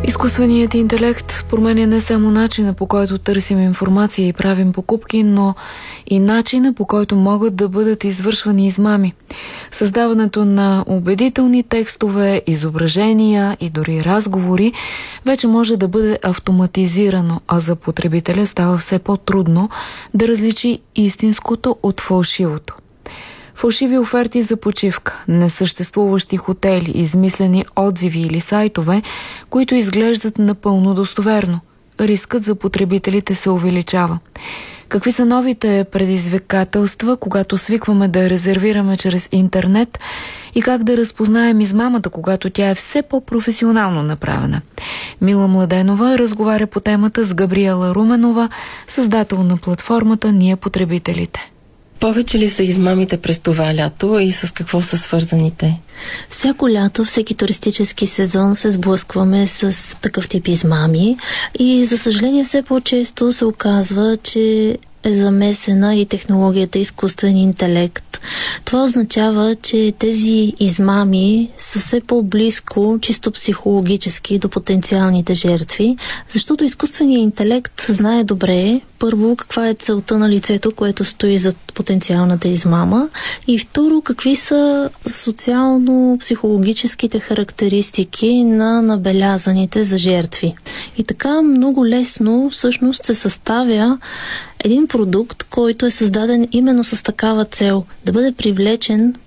Изкуственият интелект променя не само начина, по който търсим информация и правим покупки, но и начина, по който могат да бъдат извършвани измами. Създаването на убедителни текстове, изображения и дори разговори вече може да бъде автоматизирано, а за потребителя става все по-трудно да различи истинското от фалшивото. Фалшиви оферти за почивка, несъществуващи хотели, измислени отзиви или сайтове, които изглеждат напълно достоверно. Рискът за потребителите се увеличава. Какви са новите предизвикателства, когато свикваме да резервираме чрез интернет и как да разпознаем измамата, когато тя е все по-професионално направена? Мила Младенова разговаря по темата с Габриела Руменова, създател на платформата Ние потребителите. Повече ли са измамите през това лято и с какво са свързаните? Всяко лято, всеки туристически сезон се сблъскваме с такъв тип измами и за съжаление все по-често се оказва, че е замесена и технологията изкуствен интелект. Това означава, че тези измами са все по-близко, чисто психологически, до потенциалните жертви, защото изкуственият интелект знае добре, първо, каква е целта на лицето, което стои зад потенциалната измама, и второ, какви са социално-психологическите характеристики на набелязаните за жертви. И така много лесно всъщност се съставя един продукт, който е създаден именно с такава цел, да бъде привлечен